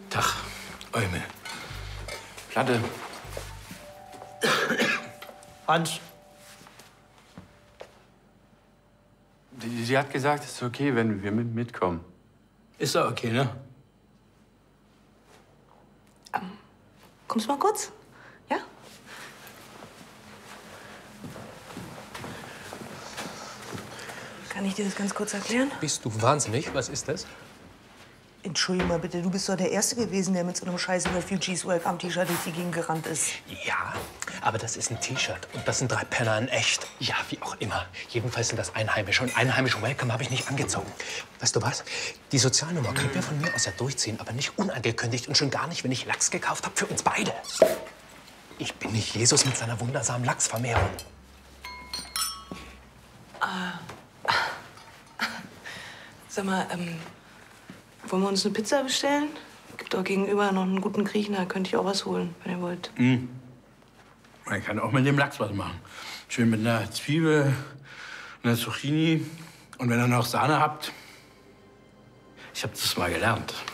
Tag, Eumel. Platte. Hans. Sie hat gesagt, es ist okay, wenn wir mitkommen. Ist doch okay, ne? Kommst du mal kurz? Ja? Kann ich dir das ganz kurz erklären? Bist du wahnsinnig? Was ist das? Entschuldige mal bitte, du bist doch der Erste gewesen, der mit so einem scheiß Refugees Welcome T-Shirt durch die Gegend gerannt ist. Ja, aber das ist ein T-Shirt und das sind 3 Penner in echt. Ja, wie auch immer. Jedenfalls sind das Einheimische und einheimische Welcome habe ich nicht angezogen. Weißt du was? Die Sozialnummer können wir von mir aus ja durchziehen, aber nicht unangekündigt und schon gar nicht, wenn ich Lachs gekauft habe für uns beide. Ich bin nicht Jesus mit seiner wundersamen Lachsvermehrung. Sag mal, wollen wir uns eine Pizza bestellen? Gibt auch gegenüber noch einen guten Griechen, da könnte ich auch was holen, wenn ihr wollt. Man kann auch mit dem Lachs was machen. Schön mit einer Zwiebel, einer Zucchini und wenn ihr noch Sahne habt. Ich habe das mal gelernt.